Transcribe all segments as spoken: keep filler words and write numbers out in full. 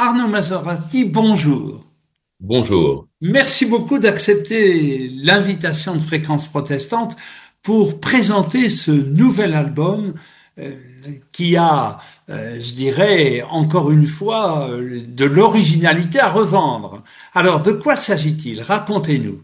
Arnaud Maserati, bonjour. Bonjour. Merci beaucoup d'accepter l'invitation de Fréquence Protestante pour présenter ce nouvel album euh, qui a, euh, je dirais, encore une fois, euh, de l'originalité à revendre. Alors, de quoi s'agit-il? Racontez-nous.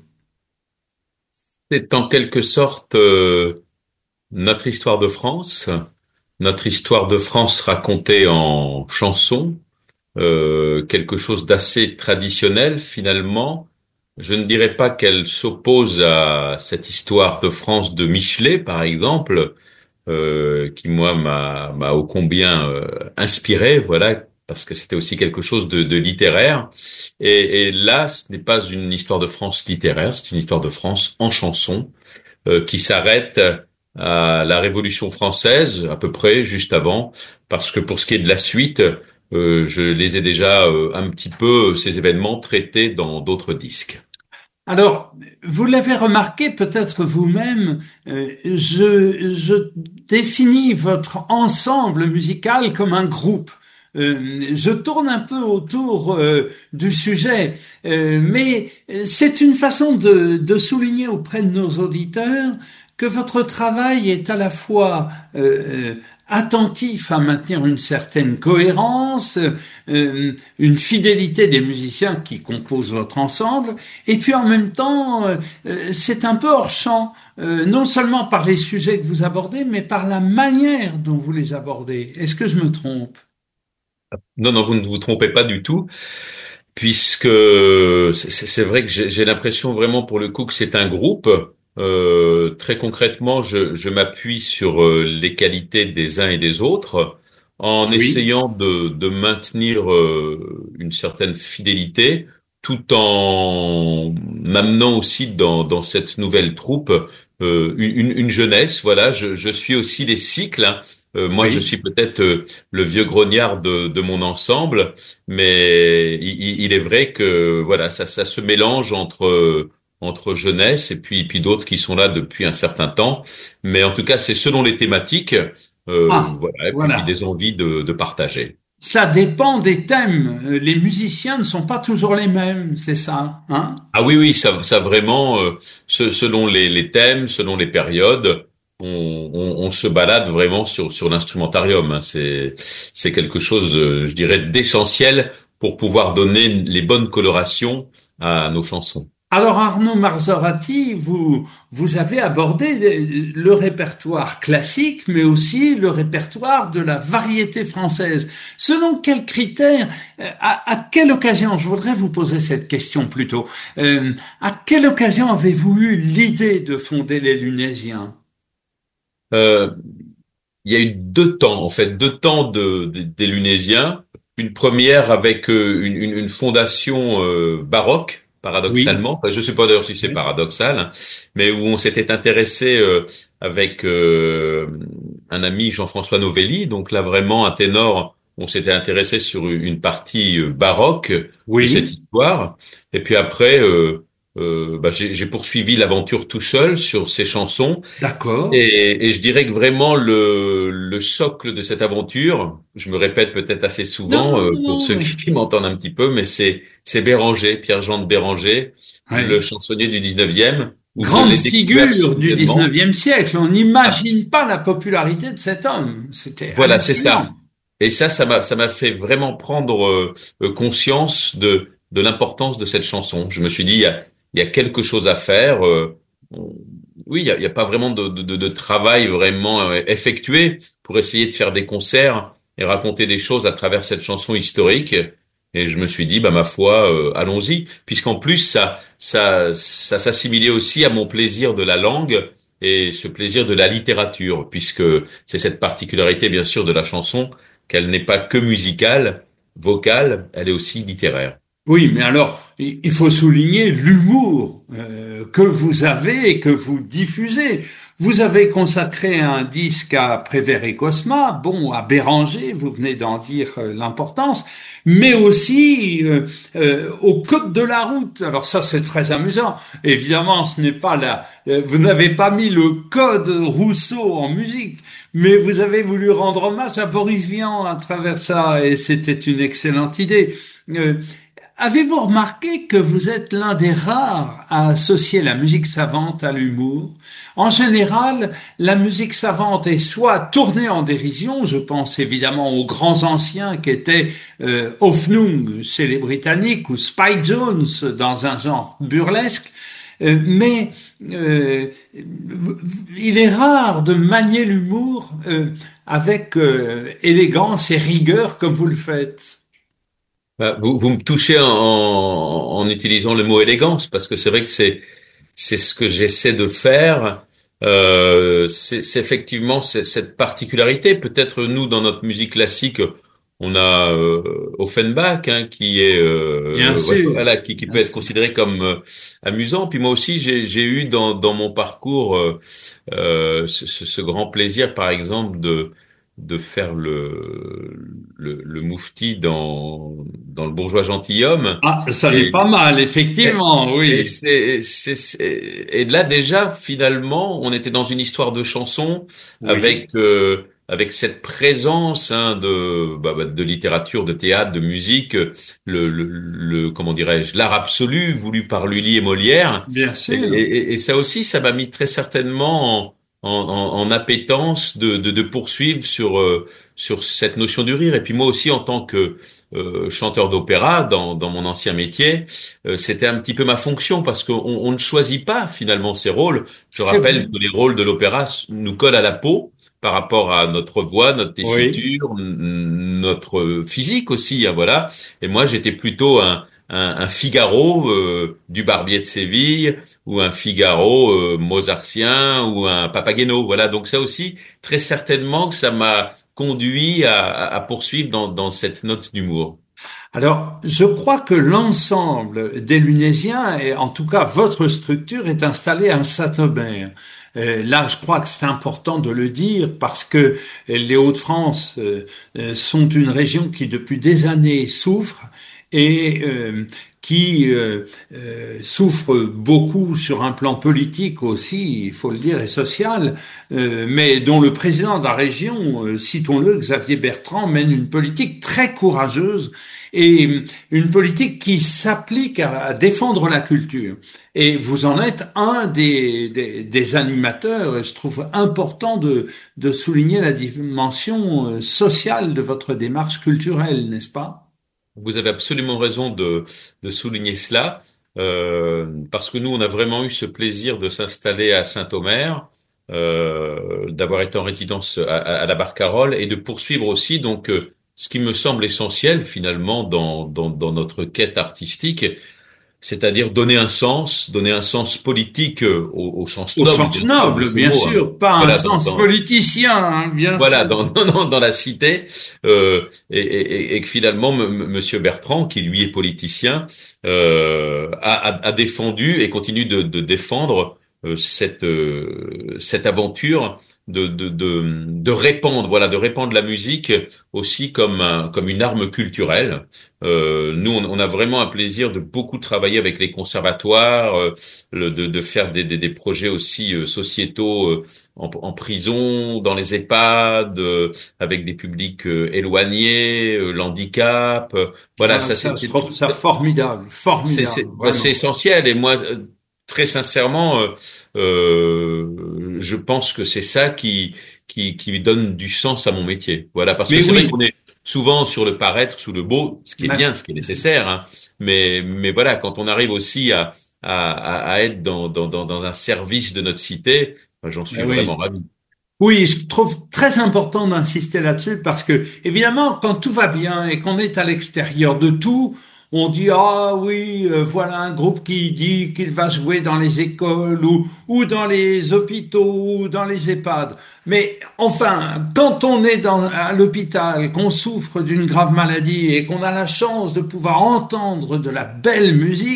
C'est en quelque sorte euh, notre histoire de France, notre histoire de France racontée en chansons, euh, quelque chose d'assez traditionnel finalement. Je ne dirais pas qu'elle s'oppose à cette histoire de France de Michelet, par exemple, euh, qui moi m'a m'a ô combien euh, inspiré, voilà, parce que c'était aussi quelque chose de, de littéraire. Et, et là, ce n'est pas une histoire de France littéraire, c'est une histoire de France en chanson euh, qui s'arrête à la Révolution française, à peu près juste avant, parce que pour ce qui est de la suite, euh, je les ai déjà euh, un petit peu ces événements traités dans d'autres disques. Alors, vous l'avez remarqué peut-être vous-même, euh, je, je définis votre ensemble musical comme un groupe. Euh, je tourne un peu autour euh, du sujet, euh, mais c'est une façon de, de souligner auprès de nos auditeurs que votre travail est à la fois euh, attentif à maintenir une certaine cohérence, euh, une fidélité des musiciens qui composent votre ensemble, et puis en même temps, euh, c'est un peu hors champ, euh, non seulement par les sujets que vous abordez, mais par la manière dont vous les abordez. Est-ce que je me trompe? Non, non, vous ne vous trompez pas du tout, puisque c'est c'est vrai que j'ai j'ai l'impression vraiment pour le coup que c'est un groupe. Euh, très concrètement, je, je m'appuie sur euh, les qualités des uns et des autres, en Oui. essayant de, de maintenir euh, une certaine fidélité, tout en m'amenant aussi dans, dans cette nouvelle troupe euh, une, une jeunesse. Voilà, je, je suis aussi les cycles, hein. Euh, moi, je Oui. suis peut-être euh, le vieux grognard de, de mon ensemble, mais il, il est vrai que voilà, ça, ça se mélange entre euh, entre jeunesse et puis puis d'autres qui sont là depuis un certain temps. Mais en tout cas, c'est selon les thématiques, euh, Ah, voilà, et puis puis voilà. des envies de, de partager. Cela dépend des thèmes. Euh, Les musiciens ne sont pas toujours les mêmes, c'est ça, hein? Ah oui, oui, ça, ça vraiment, euh, se- selon les, les thèmes, selon les périodes, on, on, on se balade vraiment sur, sur l'instrumentarium, hein. C'est, c'est quelque chose, euh, je dirais, d'essentiel pour pouvoir donner les bonnes colorations à nos chansons. Alors Arnaud Marzorati, vous, vous avez abordé le répertoire classique, mais aussi le répertoire de la variété française. Selon quels critères, euh, à, à quelle occasion, je voudrais vous poser cette question plutôt, euh, à quelle occasion avez-vous eu l'idée de fonder les Lunésiens? Euh, il y a eu deux temps, en fait, deux temps de, de- des Lunésiens. Une première avec euh, une, une, une fondation euh, baroque, Oui, paradoxalement. Enfin, je ne sais pas d'ailleurs si c'est oui, paradoxal, hein, mais où on s'était intéressé euh, avec euh, un ami Jean-François Novelli. Donc là, vraiment, un ténor, on s'était intéressé sur une une partie euh, baroque de cette oui, histoire. Et puis après, euh, euh, bah, j'ai j'ai poursuivi l'aventure tout seul sur ces chansons. d'accord. Et, et je dirais que vraiment le, le socle de cette aventure, je me répète peut-être assez Non, souvent non, euh, non, pour non, ceux oui. qui m'entendent un petit peu, mais c'est c'est Béranger, Pierre-Jean de Béranger, le Oui. chansonnier du dix-neuvième, où je Grande l'ai découvert figure du soudainement. dix-neuvième siècle. On Ah, n'imagine pas la popularité de cet homme. C'était voilà, c'est ça. hallucinant. Et ça, ça m'a ça m'a fait vraiment prendre euh, euh, conscience de de l'importance de cette chanson. Je me suis dit, il y a il y a quelque chose à faire. euh, on- oui, il y a, il y a pas vraiment de, de, de travail vraiment euh, effectué pour essayer de faire des concerts et raconter des choses à travers cette chanson historique. Et je me suis dit, bah ma foi, euh, allons-y, puisqu'en plus ça ça ça s'assimilait aussi à mon plaisir de la langue et ce plaisir de la littérature, puisque c'est cette particularité bien sûr de la chanson qu'elle n'est pas que musicale, vocale, elle est aussi littéraire. Oui, mais alors, il faut souligner l'humour euh, que vous avez et que vous diffusez. Vous avez consacré un disque à Prévert et Cosma, bon, à Béranger, vous venez d'en dire euh, l'importance, mais aussi euh, euh, au code de la route. Alors ça, c'est très amusant. Évidemment, ce n'est pas là. Euh, vous n'avez pas mis le code Rousseau en musique, mais vous avez voulu rendre hommage à Boris Vian à travers ça, et c'était une excellente idée. Euh, Avez-vous remarqué que vous êtes l'un des rares à associer la musique savante à l'humour? En général, la musique savante est soit tournée en dérision, je pense évidemment aux grands anciens qui étaient euh, Hoffnung chez les Britanniques ou Spike Jones dans un genre burlesque, euh, mais euh, il est rare de manier l'humour euh, avec euh, élégance et rigueur comme vous le faites. Bah, vous, vous me touchez en, en utilisant le mot élégance, parce que c'est vrai que c'est c'est ce que j'essaie de faire. Euh, c'est c'est effectivement c'est- cette particularité. Peut-être nous, dans notre musique classique, on a euh, Offenbach, hein, qui est Bien euh, sûr, voilà, qui, qui bien peut être sûr. considéré comme euh, amusant. Puis moi aussi, j'ai j'ai eu dans dans mon parcours euh, euh, ce, ce- ce grand plaisir, par exemple, de de faire le le, le moufti dans dans le Bourgeois gentilhomme. Ah, ça n'est Et pas mal, et, effectivement, et oui. c'est, c'est, c'est- et là déjà finalement, on était dans une histoire de chanson Oui. avec euh, avec cette présence, hein, de bah, bah, de littérature, de théâtre, de musique, le, le, le- comment dirais-je, l'art absolu voulu par Lully et Molière. Bien Et, sûr. et, et ça aussi, ça m'a mis très certainement en, en, en en appétence de, de, de poursuivre sur euh, sur cette notion du rire. Et puis moi aussi, en tant que euh, chanteur d'opéra dans dans mon ancien métier, euh, c'était un petit peu ma fonction, parce qu'on on ne choisit pas finalement ces rôles. Je C'est vrai. rappelle que les rôles de l'opéra s- nous collent à la peau par rapport à notre voix, notre Oui. tessiture, n- notre physique aussi, hein, voilà. Et moi, j'étais plutôt un, un, un Figaro euh, du Barbier de Séville, ou un Figaro euh, mozartien, ou un Papageno. Voilà, donc ça aussi, très certainement que ça m'a conduit à, à à poursuivre dans, dans cette note d'humour. Alors, je crois que l'ensemble des Lunésiens, et en tout cas votre structure, est installée à Saint-Omer. Euh, là, je crois que c'est important de le dire parce que les Hauts-de-France euh, euh, sont une région qui, depuis des années, souffre et euh, qui euh, euh, souffre beaucoup sur un plan politique aussi, il faut le dire, et social, euh, mais dont le président de la région, euh, citons-le, Xavier Bertrand, mène une politique très courageuse et une politique qui s'applique à, à défendre la culture. Et vous en êtes un des, des, des animateurs. Et je trouve important de, de souligner la dimension euh, sociale de votre démarche culturelle, n'est-ce pas? Vous avez absolument raison de, de souligner cela, euh, parce que nous, on a vraiment eu ce plaisir de s'installer à Saint-Omer, euh, d'avoir été en résidence à, à- à la Barcarolle, et de poursuivre aussi donc euh, ce qui me semble essentiel finalement dans, dans, dans notre quête artistique, c'est-à-dire donner un sens, donner un sens politique euh, au, au sens Au noble, sens bien sûr, de noble, ce bien mot, hein. sûr, pas un Voilà, dans, sens dans, politicien, hein, bien voilà, sûr. dans, dans, dans la cité, euh, et, et, et que finalement, M- M- Monsieur Bertrand, qui lui est politicien, euh, a, a, a défendu et continue de, de défendre euh, cette euh, cette aventure de, de de de répandre, voilà, de répandre la musique aussi comme un, comme une arme culturelle. Euh, nous, on, on a vraiment un plaisir de beaucoup travailler avec les conservatoires, euh, le- de, de faire des, des, des projets aussi euh, sociétaux, euh, en, en prison, dans les EHPAD, euh, avec des publics euh, éloignés, euh, l'handicap. euh, voilà, Ah, ça c'est ça, je c'est trouve ça formidable, c'est formidable, c'est bah, c'est vraiment. essentiel. Et moi, euh, très sincèrement, euh, euh, je pense que c'est ça qui qui qui donne du sens à mon métier. Voilà, parce que Mais c'est vrai qu'on oui, est souvent sur le paraître, sous le beau, ce qui est mais bien, ce qui est nécessaire, hein. Mais mais voilà, quand on arrive aussi à à à à être dans dans dans dans un service de notre cité, ben, j'en mais suis vraiment oui. ravi. Oui, je trouve très important d'insister là-dessus parce que, évidemment, quand tout va bien et qu'on est à l'extérieur de tout, on dit, ah oui, euh, voilà un groupe qui dit qu'il va jouer dans les écoles ou, ou dans les hôpitaux ou dans les EHPAD. Mais enfin, quand on est dans, à l'hôpital, qu'on souffre d'une grave maladie et qu'on a la chance de pouvoir entendre de la belle musique,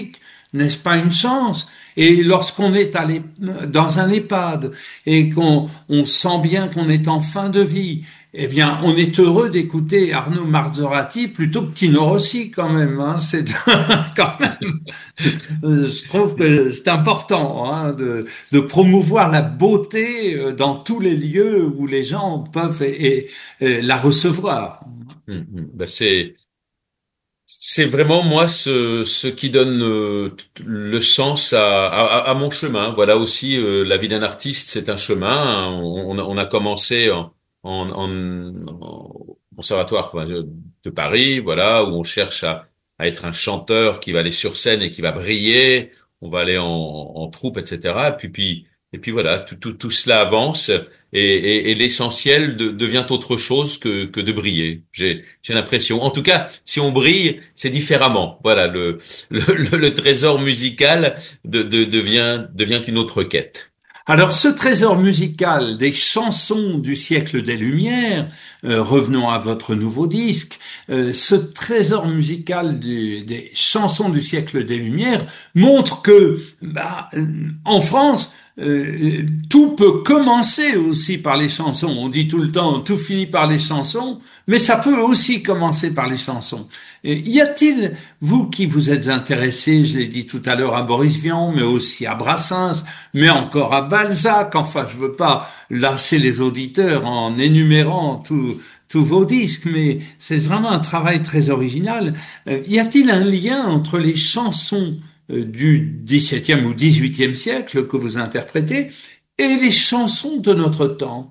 N'est-ce pas une chance? Et lorsqu'on est allé dans un EHPAD et qu'on on sent bien qu'on est en fin de vie, eh bien, on est heureux d'écouter Arnaud Marzorati plutôt que Tino Rossi quand même. Hein. C'est quand même, je trouve que c'est important hein, de, de promouvoir la beauté dans tous les lieux où les gens peuvent et, et, et la recevoir. Hum, hum. Bah, c'est c'est vraiment moi ce ce qui donne euh, le sens à, à à mon chemin. Voilà aussi euh, la vie d'un artiste, c'est un chemin. On, a, on a commencé en en, en, en conservatoire quoi, de, de Paris, voilà, où on cherche à à être un chanteur qui va aller sur scène et qui va briller. On va aller en en troupe, et cetera. Et puis puis et puis voilà, tout tout tout cela avance et et, et l'essentiel de- devient autre chose que que de briller. J'ai j'ai l'impression. En tout cas, si on brille, c'est différemment. Voilà, le le, le, le trésor musical de, de, devient devient une autre quête. Alors, ce trésor musical des chansons du siècle des Lumières, euh, revenons à votre nouveau disque, euh, ce trésor musical du- des chansons du siècle des Lumières montre que, bah, euh, en France, euh, tout peut commencer aussi par les chansons. On dit tout le temps, tout finit par les chansons, mais ça peut aussi commencer par les chansons. Et y a-t-il, vous qui vous êtes intéressé, je l'ai dit tout à l'heure, à Boris Vian, mais aussi à Brassens, mais encore à Balzac, enfin je veux pas lasser les auditeurs en énumérant tous tous vos disques, mais c'est vraiment un travail très original. Euh, y a-t-il un lien entre les chansons euh, du dix-septième ou dix-huitième siècle que vous interprétez et les chansons de notre temps?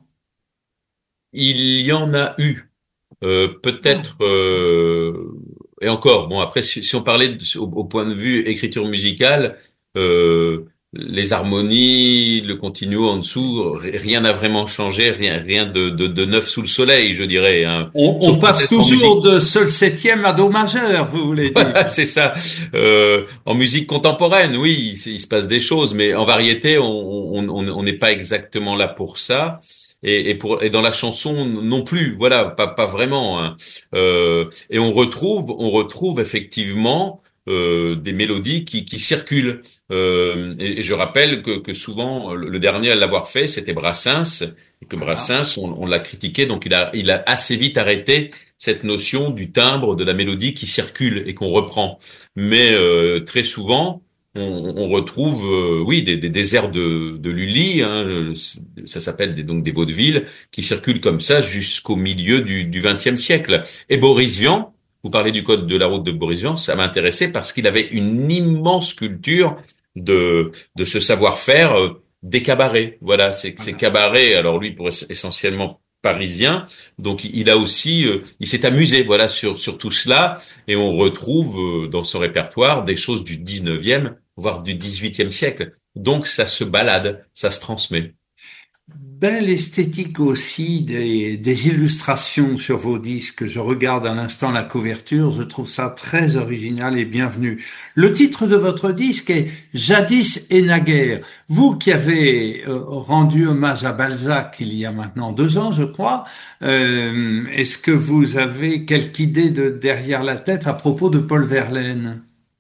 Il y en a eu. Euh, Ah, peut-être euh, et encore bon après si, si on parlait de- au, au point de vue écriture musicale euh, les harmonies le continuo en dessous ri- rien n'a vraiment changé rien rien de, de, de neuf sous le soleil je dirais hein. on, on Sauf passe peut-être en toujours musique. de sol septième à do majeur, vous voulez dire? C'est ça. Euh, en musique contemporaine, oui, il, se il se passe des choses, mais en variété, on on on on n'est pas exactement là pour ça. Et, et pour et dans la chanson non plus, voilà, pas pas vraiment. Hein. Euh, et on retrouve on retrouve effectivement euh, des mélodies qui qui circulent. Euh, et, et je rappelle que que souvent le, le dernier à l'avoir fait, c'était Brassens, et que Voilà. Brassens, on, on l'a critiqué, donc il a il a assez vite arrêté cette notion du timbre de la mélodie qui circule et qu'on reprend. Mais euh, très souvent, on, on retrouve, euh, oui, des, des, des airs de, de Lully, hein, euh, ça s'appelle des, donc des vaudevilles, qui circulent comme ça jusqu'au milieu du du vingtième siècle. Et Boris Vian, vous parlez du code de la route de Boris Vian, ça m'intéressait parce qu'il avait une immense culture de de ce savoir-faire euh, des cabarets. Voilà, c'est ces Voilà. cabarets. Alors lui, pour ess- essentiellement parisien. Donc il a aussi, euh, il s'est amusé, voilà, sur sur tout cela, et on retrouve euh, dans son répertoire des choses du dix-neuvième, voire du dix-huitième siècle. Donc ça se balade, ça se transmet. Belle esthétique aussi des, des illustrations sur vos disques. Je regarde à l'instant la couverture, je trouve ça très original et bienvenu. Le titre de votre disque est Jadis et naguère. Vous qui avez euh, rendu hommage à Balzac il y a maintenant deux ans, je crois, euh, est-ce que vous avez quelque idée de derrière la tête à propos de Paul Verlaine?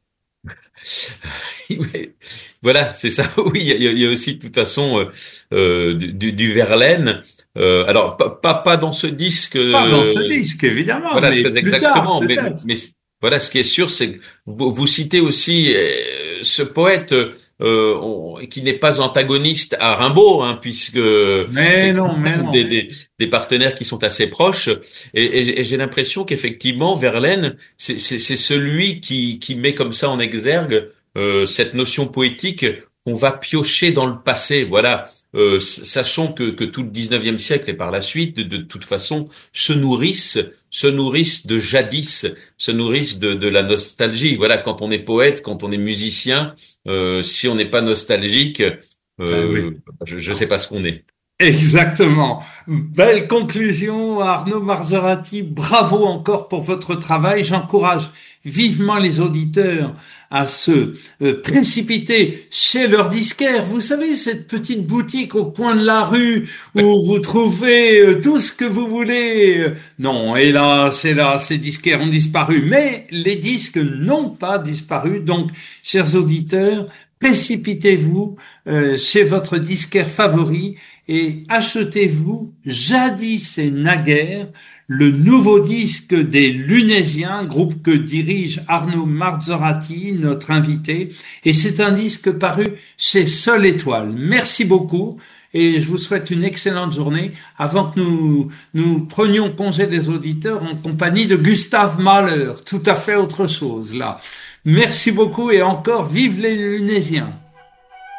Mais voilà, c'est ça. Oui, il y a, il y a aussi de toute façon euh, euh, du, du, du Verlaine. Euh, alors pas, pas pas dans ce disque, Pas dans ce euh, disque, évidemment, voilà mais très plus tard, exactement. Mais peut-être. mais voilà, ce qui est sûr, c'est que vous, vous citez aussi euh, ce poète euh, on- qui n'est pas antagoniste à Rimbaud, hein, puisque Mais c'est non, quand mais même des, non. des des partenaires qui sont assez proches. Et, et- et j'ai l'impression qu'effectivement Verlaine, c'est c'est c'est celui qui qui met comme ça en exergue euh, cette notion poétique. On va piocher dans le passé, voilà. Euh, sachant que, que tout le dix-neuvième siècle et par la suite, de, de toute façon, se nourrissent, se nourrissent de jadis, se nourrissent de, de la nostalgie. Voilà, quand on est poète, quand on est musicien, euh, si on n'est pas nostalgique, Ben oui. euh, je ne sais pas ce qu'on est. Exactement. Belle conclusion, Arnaud Marzorati. Bravo encore pour votre travail. J'encourage vivement les auditeurs à se euh, précipiter chez leur disquaire. Vous savez, cette petite boutique au coin de la rue où vous trouvez euh, tout ce que vous voulez. Non, hélas, hélas, ces disquaires ont disparu. Mais les disques n'ont pas disparu. Donc, chers auditeurs, précipitez-vous euh, chez votre disquaire favori et achetez-vous Jadis et naguère, le nouveau disque des Lunésiens, groupe que dirige Arnaud Marzorati, notre invité, et c'est un disque paru chez Sol Étoile. Merci beaucoup et je vous souhaite une excellente journée avant que nous nous prenions congé des auditeurs en compagnie de Gustave Mahler, tout à fait autre chose là. Merci beaucoup et encore vive les Lunésiens.